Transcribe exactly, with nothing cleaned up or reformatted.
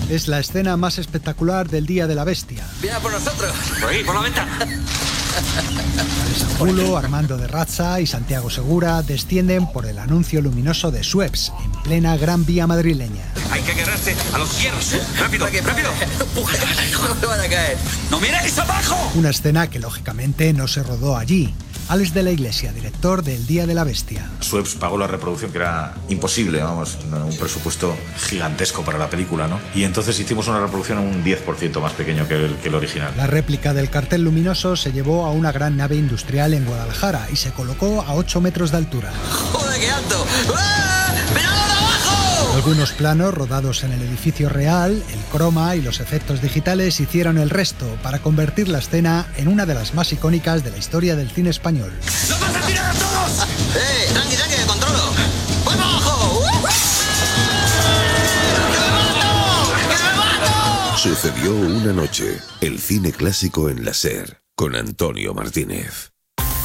Es la escena más espectacular del Día de la Bestia. ¡Viene por nosotros! ¡Por ahí, por la ventana! Angulo, Armando de Razza y Santiago Segura descienden por el anuncio luminoso de Sueps, en plena Gran Vía madrileña. Hay que agarrarse a los hierros. ¡Rápido, rápido! ¡No me van a caer! ¡No miréis abajo! Una escena que lógicamente no se rodó allí. Alex de la Iglesia, director del Día de la Bestia. Sueps pagó la reproducción, que era imposible, vamos, un presupuesto gigantesco para la película, ¿no? Y entonces hicimos una reproducción un diez por ciento más pequeño que el, que el original. La réplica del cartel luminoso se llevó a una gran nave industrial en Guadalajara y se colocó a ocho metros de altura. ¡Joder, qué alto! ¡Ah! ¡Miradlo de abajo! Algunos planos rodados en el edificio real, el croma y los efectos digitales hicieron el resto para convertir la escena en una de las más icónicas de la historia del cine español. ¡Nos vas a tirar a todos! ¡Eh! ¡Tranqui, tranqui, que controlo! ¡Voy para abajo! ¡Que me mato! ¡Que me mato! Sucedió una noche. El cine clásico en la SER, con Antonio Martínez.